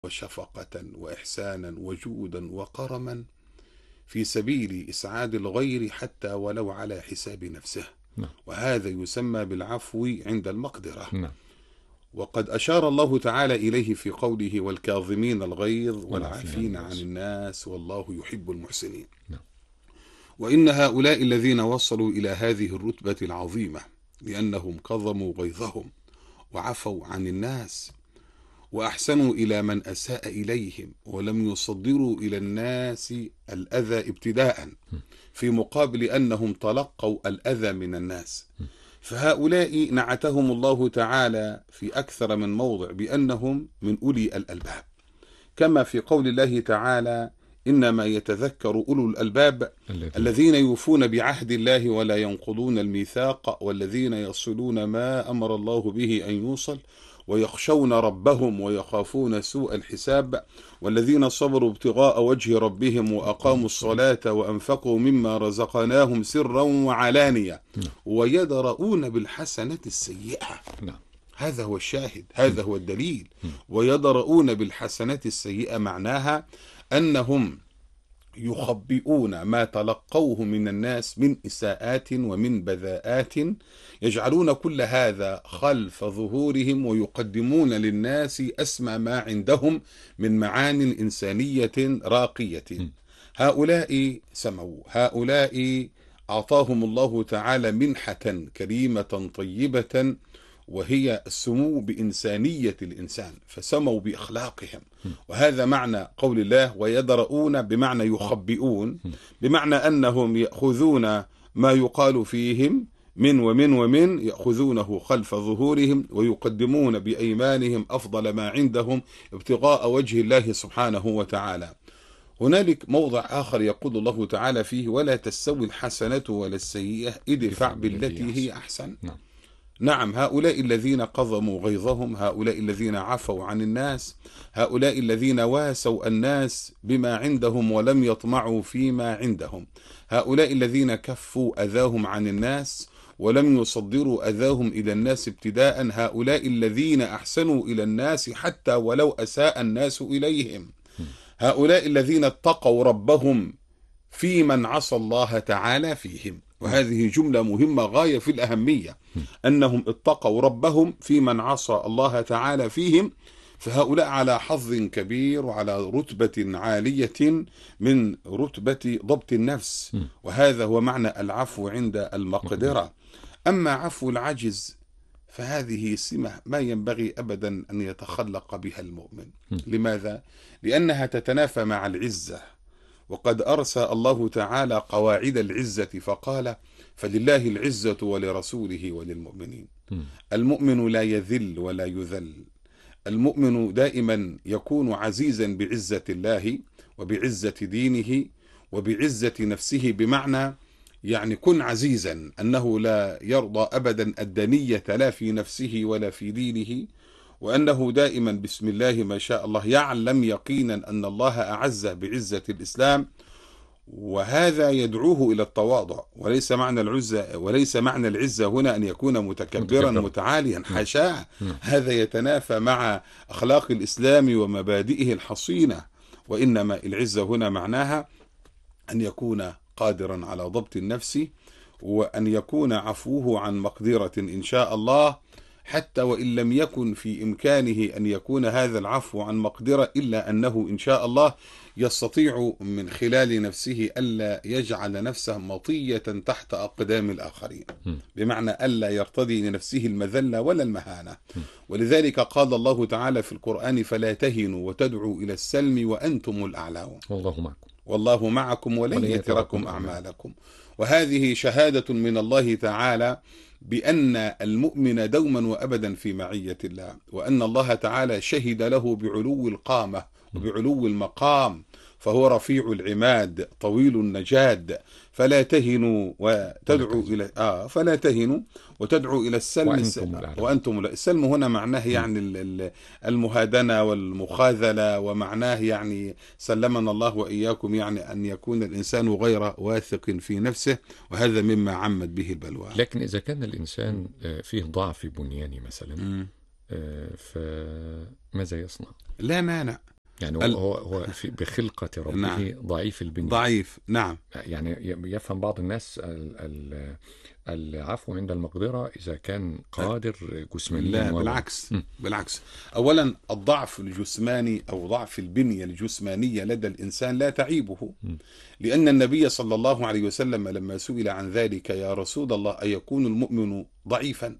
وشفقة وإحسانا وجودا وكرما في سبيل إسعاد الغير حتى ولو على حساب نفسه. وهذا يسمى بالعفو عند المقدرة. وقد أشار الله تعالى إليه في قوله: والكاظمين الغيظ والعافين عن الناس والله يحب المحسنين. وإن هؤلاء الذين وصلوا إلى هذه الرتبة العظيمة لأنهم كظموا غيظهم وعفوا عن الناس وأحسنوا إلى من أساء إليهم ولم يصدروا إلى الناس الأذى ابتداء في مقابل أنهم تلقوا الأذى من الناس. فهؤلاء نعتهم الله تعالى في أكثر من موضع بأنهم من أولي الألباب، كما في قول الله تعالى: إنما يتذكر أولو الألباب الذين يوفون بعهد الله ولا ينقضون الميثاق والذين يصلون ما أمر الله به أن يوصل ويخشون ربهم ويخافون سوء الحساب والذين صبروا ابتغاء وجه ربهم وأقاموا الصلاة وأنفقوا مما رزقناهم سرا وعلانية ويدرؤون بالحسنة السيئة. هذا هو الشاهد، هذا هو الدليل. ويدرؤون بالحسنة السيئة معناها أنهم يخبئون ما تلقوه من الناس من إساءات ومن بذاءات، يجعلون كل هذا خلف ظهورهم ويقدمون للناس أسمى ما عندهم من معان إنسانية راقية. هؤلاء سموا، هؤلاء أعطاهم الله تعالى منحة كريمة طيبة وهي السمو بإنسانية الإنسان، فسموا بأخلاقهم. وهذا معنى قول الله: ويدرؤون، بمعنى يخبئون، بمعنى أنهم يأخذون ما يقال فيهم من ومن يأخذونه خلف ظهورهم ويقدمون بأيمانهم أفضل ما عندهم ابتغاء وجه الله سبحانه وتعالى. هنالك موضع آخر يقول الله تعالى فيه: ولا تستوي الحسنة ولا السيئة ادفع بالتي هي أحسن. نعم، هؤلاء الذين قضموا غيظهم، هؤلاء الذين عفوا عن الناس، هؤلاء الذين واسوا الناس بما عندهم ولم يطمعوا فيما عندهم، هؤلاء الذين كفوا أذاهم عن الناس ولم يصدروا أذاهم إلى الناس ابتداء، هؤلاء الذين أحسنوا إلى الناس حتى ولو أساء الناس إليهم، هؤلاء الذين اتقوا ربهم في من عصى الله تعالى فيهم. وهذه جملة مهمة غاية في الأهمية، أنهم اتقوا ربهم في من عصى الله تعالى فيهم. فهؤلاء على حظ كبير وعلى رتبة عالية من رتبة ضبط النفس، وهذا هو معنى العفو عند المقدرة. أما عفو العجز فهذه سمة ما ينبغي أبدا أن يتخلق بها المؤمن. لماذا؟ لأنها تتنافى مع العزة، وقد أرسى الله تعالى قواعد العزة فقال: فلله العزة ولرسوله وللمؤمنين. المؤمن لا يذل ولا يذل، المؤمن دائما يكون عزيزا بعزة الله وبعزة دينه وبعزة نفسه، بمعنى يعني كن عزيزا، أنه لا يرضى أبدا الدنية لا في نفسه ولا في دينه، وأنه دائما بسم الله ما شاء الله يعلم يقينا أن الله أعزه بعزة الإسلام. وهذا يدعوه إلى التواضع، وليس معنى العزة هنا أن يكون متكبرا متعاليا، حاشاه، هذا يتنافى مع أخلاق الإسلام ومبادئه الحصينة. وإنما العزة هنا معناها أن يكون قادرا على ضبط النفس، وأن يكون عفوه عن مقدرة إن شاء الله، حتى وإن لم يكن في إمكانه أن يكون هذا العفو عن مقدرة، إلا أنه إن شاء الله يستطيع من خلال نفسه ألا يجعل نفسه مطية تحت أقدام الآخرين، بمعنى ألا يرتضي لنفسه المذلة ولا المهانة. ولذلك قال الله تعالى في القرآن: فلا تهنوا وتدعوا إلى السلم وأنتم الأعلون والله معكم ولن يتركم أعمالكم. وهذه شهادة من الله تعالى بأن المؤمن دوما وأبدا في معية الله، وأن الله تعالى شهد له بعلو القامة وبعلو المقام، فهو رفيع العماد طويل النجاد. فلا تهنوا وتدعوا إلى السلم وأنتم السلم هنا معناه يعني المهادنة والمخاذلة، ومعناه يعني سلمنا الله وإياكم يعني أن يكون الإنسان غير واثق في نفسه، وهذا مما عمت به البلوى. لكن إذا كان الإنسان فيه ضعف بنياني مثلا، فماذا يصنع؟ لا مانع. يعني هو بخلقة ربه نعم. ضعيف البنية. ضعيف نعم. يعني يفهم بعض الناس العفو عند المقدرة إذا كان قادر جسمانيا. لا بالعكس. بالعكس، أولا الضعف الجسماني أو ضعف البنية الجسمانية لدى الإنسان لا تعيبه، لأن النبي صلى الله عليه وسلم لما سئل عن ذلك: يا رسول الله أيكون المؤمن ضعيفا؟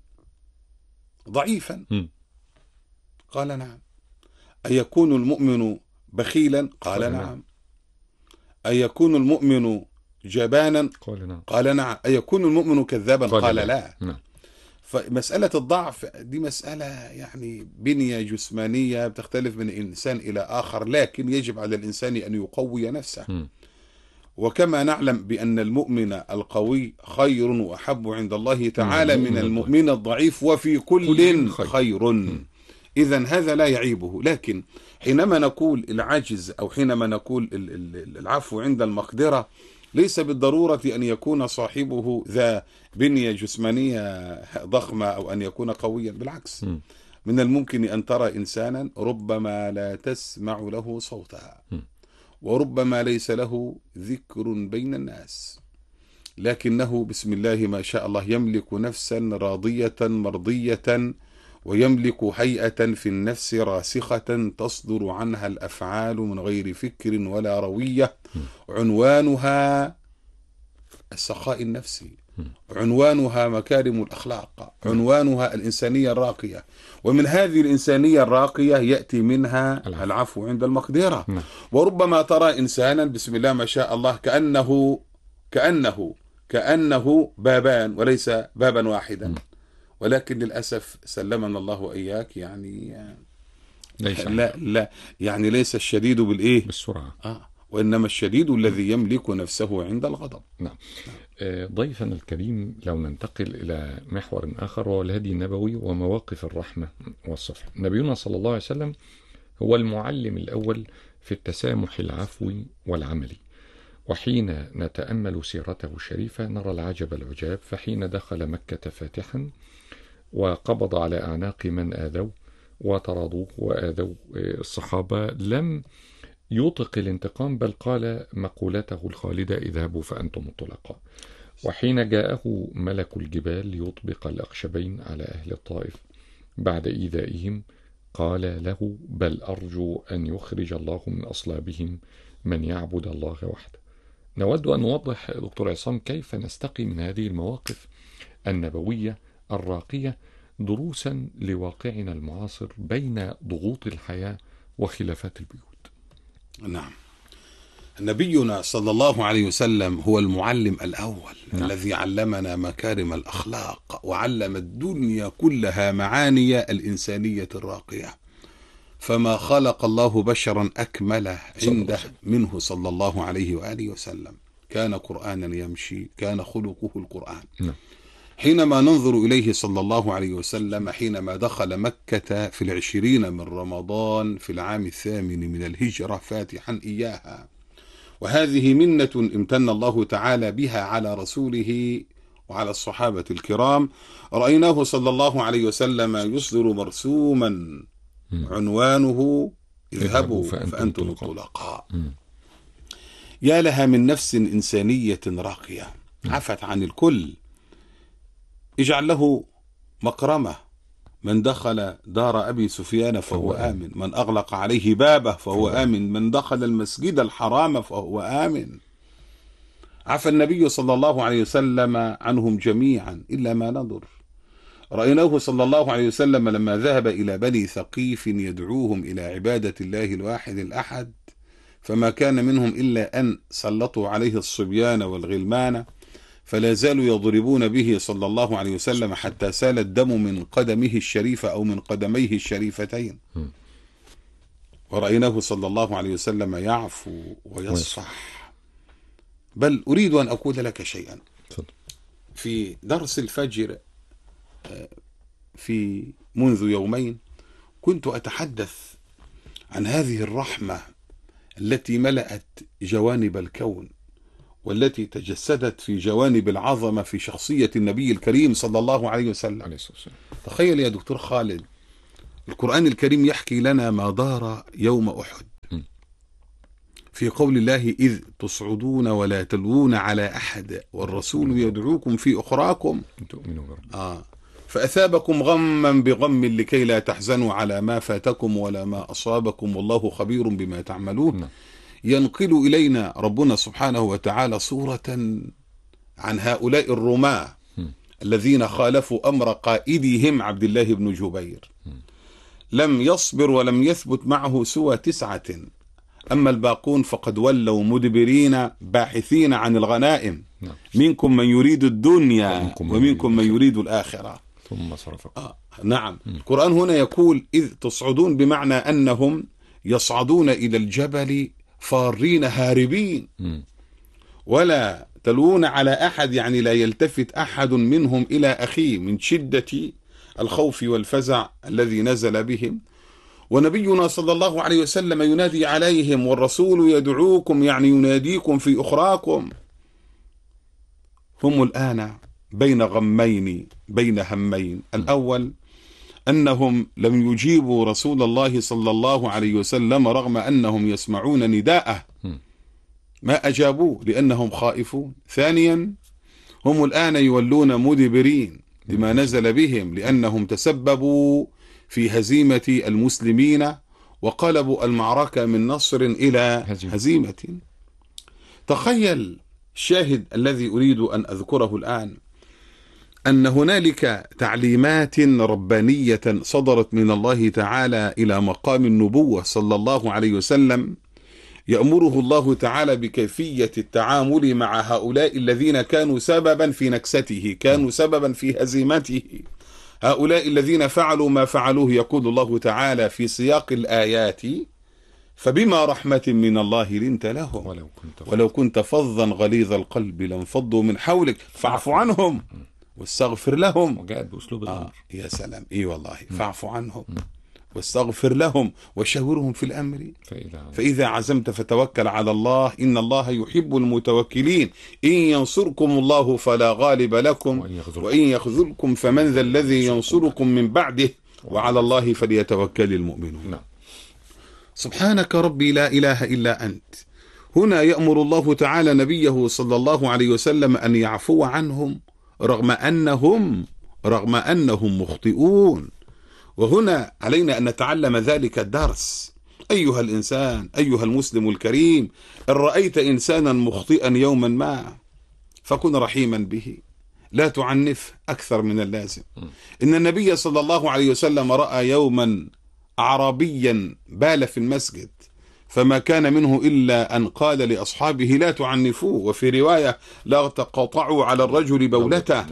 قال نعم. أيكون المؤمن بخيلا؟ قال نعم. أيكون المؤمن جبانا؟ قال نعم. أيكون المؤمن كذابا؟ قال لا. فمسألة الضعف دي مسألة يعني بنية جسمانية بتختلف من إنسان إلى آخر، لكن يجب على الإنسان أن يقوي نفسه. وكما نعلم بأن المؤمن القوي خير وأحب عند الله تعالى من المؤمن الضعيف، وفي كل خير. إذن هذا لا يعيبه. لكن حينما نقول العجز أو حينما نقول العفو عند المقدرة، ليس بالضرورة أن يكون صاحبه ذا بنية جسمانية ضخمة أو أن يكون قويا. بالعكس، من الممكن أن ترى إنسانا ربما لا تسمع له صوتا، وربما ليس له ذكر بين الناس، لكنه بسم الله ما شاء الله يملك نفسا راضية مرضية، ويملك هيئة في النفس راسخة تصدر عنها الأفعال من غير فكر ولا روية، عنوانها السخاء النفسي، عنوانها مكارم الأخلاق، عنوانها الإنسانية الراقية. ومن هذه الإنسانية الراقية يأتي منها العفو عند المقدرة. وربما ترى إنسانا بسم الله ما شاء الله كأنه بابان وليس بابا واحدا، ولكن للأسف سلمنا الله وإياك يعني لا يعني ليس الشديد بالسرعة، وإنما الشديد الذي يملك نفسه عند الغضب. نعم. ضيفنا الكريم، لو ننتقل إلى محور آخر وهو الهدي النبوي ومواقف الرحمة والصفح. نبينا صلى الله عليه وسلم هو المعلم الأول في التسامح العفوي والعملي، وحين نتأمل سيرته الشريفة نرى العجب العجاب. فحين دخل مكة فاتحا وقبض على أعناق من آذوا وطردوه وآذوا الصحابة، لم يطق الانتقام، بل قال مقولته الخالدة: اذهبوا فأنتم الطلقاء. وحين جاءه ملك الجبال ليطبق الأخشبين على أهل الطائف بعد إيذائهم، قال له: بل أرجو أن يخرج الله من أصلابهم من يعبد الله وحده. نود أن نوضح دكتور عصام كيف نستقي من هذه المواقف النبوية الراقية دروسا لواقعنا المعاصر بين ضغوط الحياة وخلافات البيوت. نعم. نبينا صلى الله عليه وسلم هو المعلم الأول. الذي علمنا مكارم الأخلاق، وعلم الدنيا كلها معاني الإنسانية الراقية. فما خلق الله بشرا أكمل عنده منه صلى الله عليه وآله وسلم. كان قرآنا يمشي، كان خلقه القرآن. حينما ننظر إليه صلى الله عليه وسلم حينما دخل مكة في 20 من رمضان في العام 8 من الهجرة فاتحا إياها، وهذه منة امتن الله تعالى بها على رسوله وعلى الصحابة الكرام. رأيناه صلى الله عليه وسلم يصدر مرسوما عنوانه: اذهبوا فأنتم الطلقاء. يا لها من نفس إنسانية راقية عفت عن الكل. اجعل له مكرمة: من دخل دار أبي سفيان فهو آمن، من أغلق عليه بابه فهو آمن، من دخل المسجد الحرام فهو آمن. عفى النبي صلى الله عليه وسلم عنهم جميعا إلا ما نضر. رأيناه صلى الله عليه وسلم لما ذهب إلى بني ثقيف يدعوهم إلى عبادة الله الواحد الأحد، فما كان منهم إلا أن سلطوا عليه الصبيان والغلمان، فلا زالوا يضربون به صلى الله عليه وسلم حتى سال الدم من قدمه الشريفة أو من قدميه الشريفتين. ورأيناه صلى الله عليه وسلم يعفو ويصفح. بل أريد أن أقول لك شيئا. في درس الفجر في منذ يومين كنت أتحدث عن هذه الرحمة التي ملأت جوانب الكون، والتي تجسدت في جوانب العظمة في شخصية النبي الكريم صلى الله عليه وسلم. تخيل يا دكتور خالد، القرآن الكريم يحكي لنا ما دار يوم أحد في قول الله: إذ تصعدون ولا تلوون على أحد والرسول يدعوكم في أخراكم فأثابكم غما بغم لكي لا تحزنوا على ما فاتكم ولا ما أصابكم والله خبير بما تعملون. ينقل إلينا ربنا سبحانه وتعالى صورة عن هؤلاء الرماة الذين خالفوا أمر قائدهم عبد الله بن جبير، لم يصبر ولم يثبت معه سوى 9، أما الباقون فقد ولوا مدبرين باحثين عن الغنائم. منكم من يريد الدنيا ومنكم من يريد الآخرة ثم صرفكم. نعم. القرآن هنا يقول إذ تصعدون، بمعنى أنهم يصعدون إلى الجبل فارين هاربين، ولا تلوون على أحد، يعني لا يلتفت أحد منهم إلى أخيه من شدة الخوف والفزع الذي نزل بهم. ونبينا صلى الله عليه وسلم ينادي عليهم: والرسول يدعوكم، يعني يناديكم في أخراكم. هم الآن بين غمين، بين همين. الأول أنهم لم يجيبوا رسول الله صلى الله عليه وسلم رغم أنهم يسمعون نداءه، ما أجابوه لأنهم خائفون. ثانيا هم الآن يولون مدبرين بما نزل بهم، لأنهم تسببوا في هزيمة المسلمين وقلبوا المعركة من نصر إلى هزيمة. تخيل الشاهد الذي أريد أن أذكره الآن، أن هنالك تعليمات ربانية صدرت من الله تعالى إلى مقام النبوة صلى الله عليه وسلم، يأمره الله تعالى بكيفية التعامل مع هؤلاء الذين كانوا سببا في نكسته، كانوا سببا في هزيمته، هؤلاء الذين فعلوا ما فعلوه. يقول الله تعالى في سياق الآيات: فبما رحمة من الله لنت لهم ولو كنت فظا غليظ القلب لانفضوا من حولك فاعف عنهم واستغفر لهم. وجاءت بأسلوب الأمر. يا سلام، إيه والله، فاعف عنهم واستغفر لهم وشاورهم في الأمر فإذا عزمت فتوكل على الله إن الله يحب المتوكلين. إن ينصركم الله فلا غالب لكم وإن يخذلكم فمن ذا الذي ينصركم من بعده وعلى الله فليتوكل المؤمنون. سبحانك ربي لا إله إلا أنت. هنا يأمر الله تعالى نبيه صلى الله عليه وسلم أن يعفو عنهم رغم أنهم مخطئون. وهنا علينا أن نتعلم ذلك الدرس. أيها الإنسان، أيها المسلم الكريم، إن رأيت إنسانا مخطئا يوما ما فكن رحيما به، لا تعنف أكثر من اللازم. إن النبي صلى الله عليه وسلم رأى يوما أعرابيا بال في المسجد، فما كان منه إلا أن قال لأصحابه: لا تعنفوه، وفي رواية: لا تقطعوا على الرجل بولته.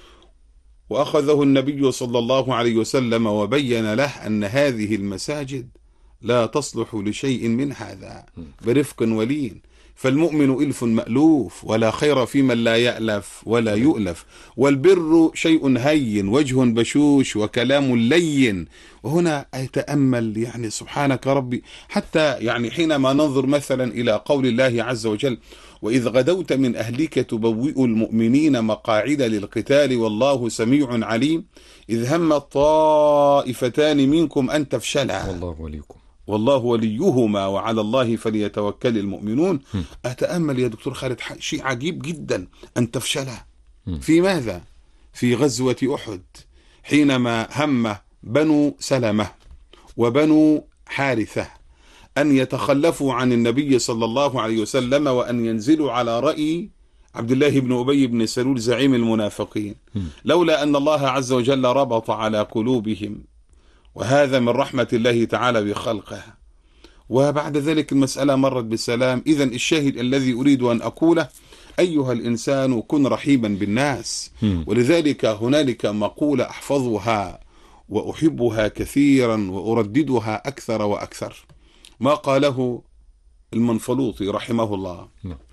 وأخذه النبي صلى الله عليه وسلم وبين له أن هذه المساجد لا تصلح لشيء من هذا، برفق ولين، فالمؤمن ألف مألوف ولا خير في من لا يألف ولا يؤلف، والبر شيء هين وجه بشوش وكلام لين. وهنا أتأمل يعني سبحانك ربي، حتى يعني حينما ننظر مثلا إلى قول الله عز وجل: وإذ غدوت من أهلك تبوئ المؤمنين مقاعد للقتال والله سميع عليم إذ هم الطائفتان منكم أن تفشلا والله وليهما وعلى الله فليتوكل المؤمنون. أتأمل يا دكتور خالد شيء عجيب جدا، أن تفشلا في ماذا؟ في غزوة أحد، حينما هم بنو سلمة وبنو حارثة أن يتخلفوا عن النبي صلى الله عليه وسلم وأن ينزلوا على رأي عبد الله بن أبي بن سلول زعيم المنافقين، لولا أن الله عز وجل ربط على قلوبهم، وهذا من رحمة الله تعالى بخلقه. وبعد ذلك المسألة مرت بالسلام. إذن الشاهد الذي أريد أن أقوله: أيها الإنسان كن رحيما بالناس. ولذلك هنالك مقولة أحفظها وأحبها كثيرا وأرددها أكثر وأكثر، ما قاله المنفلوطي رحمه الله،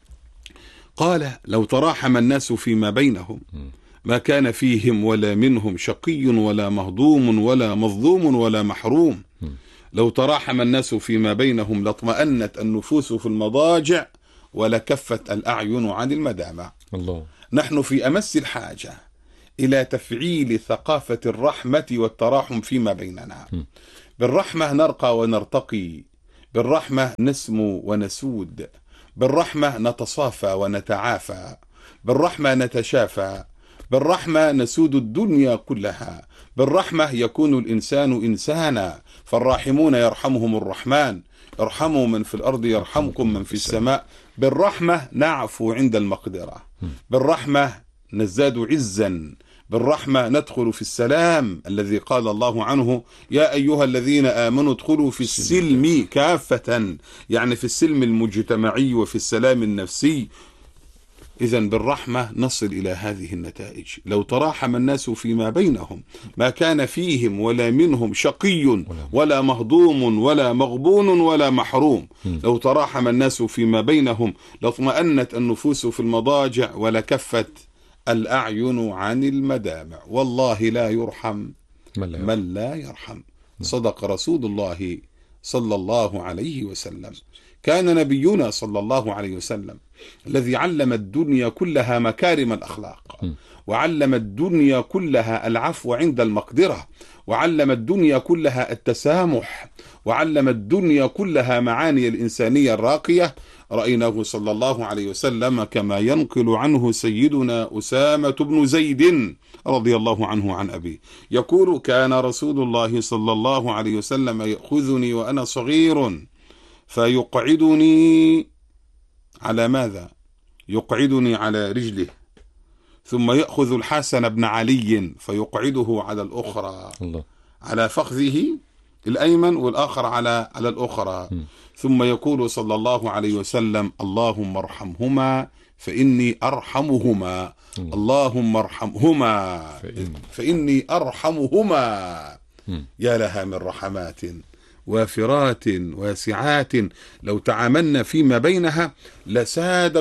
قال: لو تراحم الناس فيما بينهم ما كان فيهم ولا منهم شقي ولا مهضوم ولا مظلوم ولا محروم. لو تراحم الناس فيما بينهم لاطمأنت النفوس في المضاجع ولكفت الأعين عن المدامع. الله. نحن في أمس الحاجة إلى تفعيل ثقافة الرحمة والتراحم فيما بيننا. بالرحمة نرقى ونرتقي، بالرحمة نسمو ونسود، بالرحمة نتصافى ونتعافى، بالرحمة نتشافى، بالرحمة نسود الدنيا كلها، بالرحمة يكون الإنسان إنسانا، فالراحمون يرحمهم الرحمن، ارحموا من في الأرض يرحمكم من في السماء. بالرحمة نعفو عند المقدرة، بالرحمة نزداد عزا، بالرحمة ندخل في السلام الذي قال الله عنه يا أيها الذين آمنوا ادخلوا في السلم كافة، يعني في السلم المجتمعي وفي السلام النفسي. إذن بالرحمة نصل إلى هذه النتائج. لو تراحم الناس فيما بينهم ما كان فيهم ولا منهم شقي ولا مهضوم ولا مغبون ولا محروم. لو تراحم الناس فيما بينهم لاطمأنت النفوس في المضاجع ولكفت الأعين عن المدامع. والله لا يرحم من لا يرحم. صدق رسول الله صلى الله عليه وسلم. كان نبينا صلى الله عليه وسلم الذي علم الدنيا كلها مكارم الأخلاق، وعلم الدنيا كلها العفو عند المقدرة، وعلم الدنيا كلها التسامح، وعلم الدنيا كلها معاني الإنسانية الراقية. رأيناه صلى الله عليه وسلم كما ينقل عنه سيدنا أسامة بن زيد رضي الله عنه عن أبيه يقول كان رسول الله صلى الله عليه وسلم يأخذني وأنا صغير فيقعدني على ماذا؟ يقعدني على رجله، ثم يأخذ الحسن بن علي فيقعده على الأخرى الله. على فخذه الأيمن والآخر على الأخرى. ثم يقول صلى الله عليه وسلم اللهم ارحمهما فإني أرحمهما، اللهم ارحمهما فإني أرحمهما. يا لها من رحمات وافرات واسعات لو تعاملنا فيما بينها لساد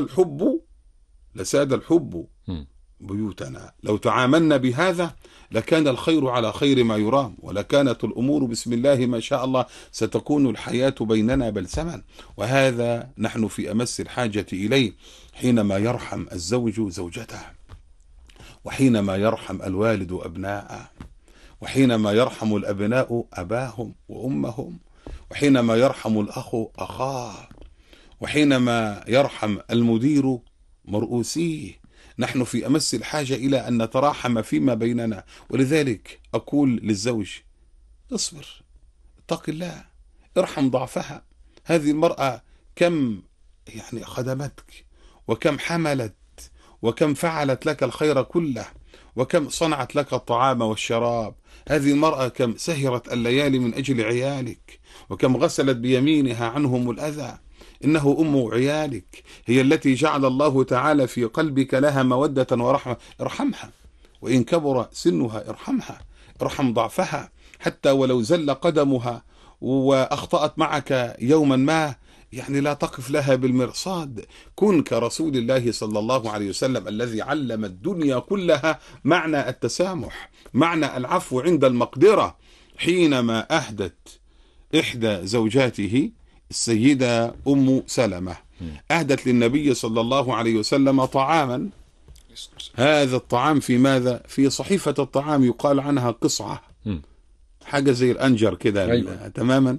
الحب بيوتنا. لو تعاملنا بهذا لكان الخير على خير ما يرام، ولكانت الأمور بسم الله ما شاء الله ستكون الحياة بيننا بلسما. وهذا نحن في أمس الحاجة إليه حينما يرحم الزوج زوجته، وحينما يرحم الوالد أبناءه، وحينما يرحم الأبناء أباهم وأمهم، وحينما يرحم الأخ أخاه، وحينما يرحم المدير مرؤوسيه. نحن في أمس الحاجة إلى أن نتراحم فيما بيننا. ولذلك أقول للزوج اصبر، اتق الله، ارحم ضعفها. هذه المرأة كم يعني خدمتك، وكم حملت، وكم فعلت لك الخير كله، وكم صنعت لك الطعام والشراب. هذه المرأة كم سهرت الليالي من أجل عيالك، وكم غسلت بيمينها عنهم الأذى. إنه أم عيالك، هي التي جعل الله تعالى في قلبك لها مودة ورحمة. ارحمها، وإن كبر سنها ارحمها، ارحم ضعفها، حتى ولو زل قدمها وأخطأت معك يوما ما، يعني لا تقف لها بالمرصاد. كن كرسول الله صلى الله عليه وسلم الذي علم الدنيا كلها معنى التسامح، معنى العفو عند المقدرة. حينما أهدت إحدى زوجاته السيدة أم سلمة أهدت للنبي صلى الله عليه وسلم طعاما. هذا الطعام في ماذا؟ في صحيفة الطعام يقال عنها قصعة، حاجة زي الأنجر كده. أيوة. تماما.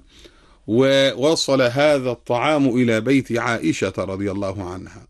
ووصل هذا الطعام إلى بيت عائشة رضي الله عنها،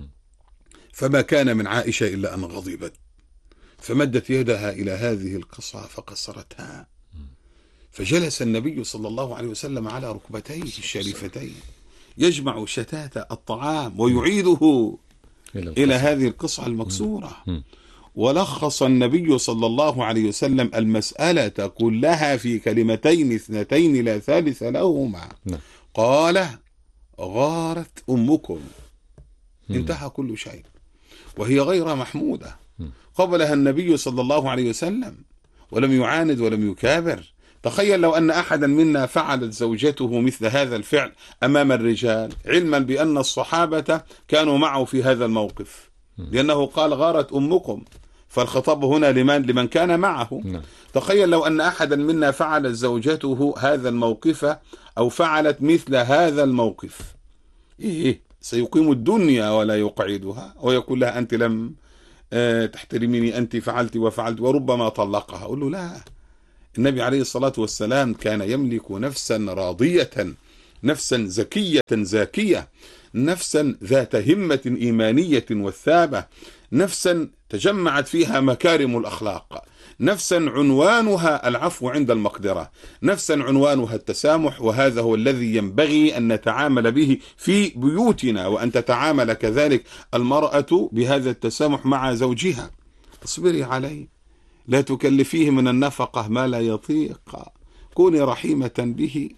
فما كان من عائشة إلا أن غضبت، فمدت يدها إلى هذه القصعة فكسرتها. فجلس النبي صلى الله عليه وسلم على ركبتيه الشريفتين يجمع شتات الطعام ويعيده إلى هذه القصعة المكسورة. ولخص النبي صلى الله عليه وسلم المسألة كلها في كلمتين اثنتين لا ثالث لهما. قال غارت أمكم، انتهى كل شيء، وهي غير محمودة. قبلها النبي صلى الله عليه وسلم ولم يعاند ولم يكابر. تخيل لو أن أحدا منا فعلت زوجته مثل هذا الفعل أمام الرجال، علما بأن الصحابة كانوا معه في هذا الموقف، لأنه قال غارت أمكم، فالخطاب هنا لمن كان معه. تخيل لو أن أحدا منا فعلت زوجته هذا الموقف أو فعلت مثل هذا الموقف، سيقيم الدنيا ولا يقعدها ويقول لها أنت لم تحترميني أنت، فعلت وفعلت، وربما طلقها. أقول له لا، النبي عليه الصلاة والسلام كان يملك نفسا راضية، نفسا زكية زاكية، نفسا ذات همة إيمانية وثابة، نفسا تجمعت فيها مكارم الأخلاق، نفسا عنوانها العفو عند المقدرة، نفسا عنوانها التسامح. وهذا هو الذي ينبغي أن نتعامل به في بيوتنا، وأن تتعامل كذلك المرأة بهذا التسامح مع زوجها. اصبري عليه، لا تكلفيه من النفقة ما لا يطيق، كوني رحيمة به.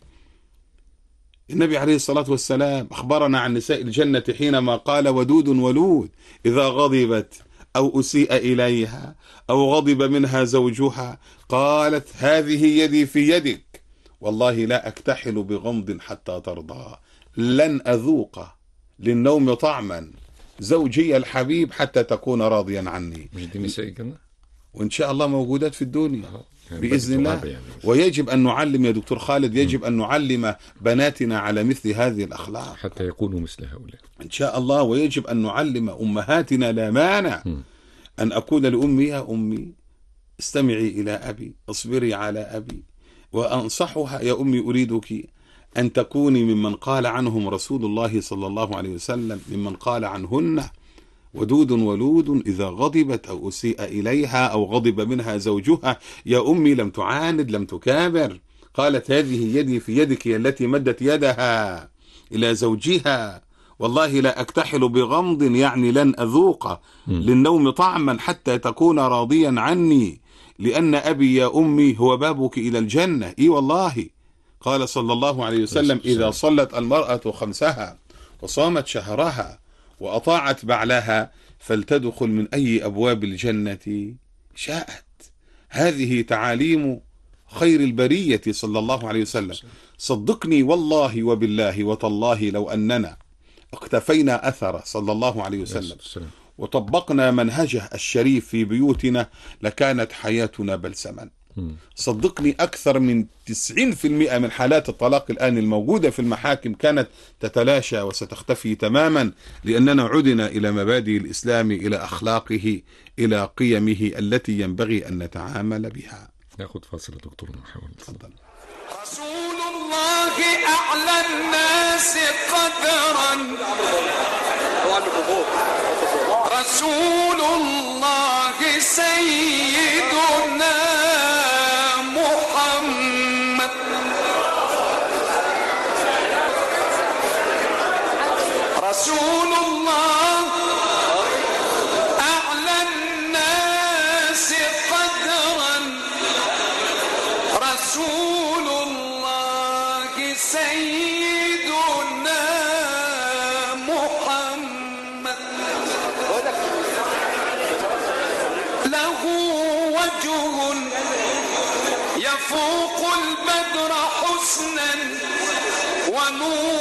النبي عليه الصلاة والسلام أخبرنا عن نساء الجنة حينما قال: ودود ولود، إذا غضبت أو أسيء إليها أو غضب منها زوجها قالت: هذه يدي في يدك، والله لا أكتحل بغمض حتى ترضى، لن أذوق للنوم طعما زوجي الحبيب حتى تكون راضيا عني. مش دي نساء الجنة؟ وإن شاء الله موجودات في الدنيا يعني بإذن الله. يعني. ويجب أن نعلم يا دكتور خالد، يجب أن نعلم بناتنا على مثل هذه الأخلاق حتى يكونوا مثل هؤلاء إن شاء الله. ويجب أن نعلم أمهاتنا، لا مانع أن أقول لأمي: يا أمي استمعي إلى أبي، اصبري على أبي. وأنصحها: يا أمي أريدك أن تكوني ممن قال عنهم رسول الله صلى الله عليه وسلم، ممن قال عنهن: ودود ولود، إذا غضبت أو أسيء إليها أو غضب منها زوجها. يا أمي لم تعاند، لم تكابر، قالت: هذه يدي في يدك، هي التي مدت يدها إلى زوجها، والله لا أكتحل بغمض، يعني لن أذوق للنوم طعما حتى تكون راضيا عني، لأن أبي يا أمي هو بابك إلى الجنة. إي والله. قال صلى الله عليه وسلم: إذا صلت المرأة خمسها وصامت شهرها وأطاعت بعلها فلتدخل من أي أبواب الجنة شاءت. هذه تعاليم خير البرية صلى الله عليه وسلم. صدقني والله وبالله وتالله، لو أننا اقتفينا أثر صلى الله عليه وسلم وطبقنا منهجه الشريف في بيوتنا لكانت حياتنا بلسما. صدقني أكثر من 90% من حالات الطلاق الآن الموجودة في المحاكم كانت تتلاشى وستختفي تماما، لأننا عدنا إلى مبادئ الإسلام، إلى أخلاقه، إلى قيمه التي ينبغي أن نتعامل بها. ناخذ فاصل دكتور نحاول. تفضل. رسول الله أعلى الناس قدرا، رسول الله سيدنا محمد، رسول الله أعلى الناس قدرا، رسول الله سيدنا محمد، له وجه يفوق البدر حسنا ونور